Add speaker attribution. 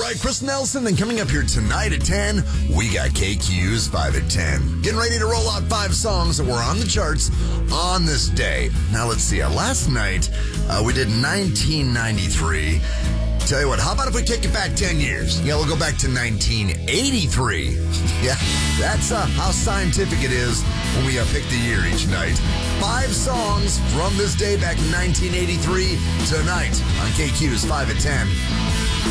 Speaker 1: right, Chris Nelson. Then coming up here tonight at 10, we got KQ's 5 at 10. Getting ready to roll out 5 songs that were on the charts on this day. Now, let's see. Last night, we did 1993. Tell you what, how about if we take it back 10 years? Yeah, we'll go back to 1983. Yeah, that's how scientific it is when we pick the year each night. 5 songs from this day back in 1983 tonight on KQ's 5 at 10.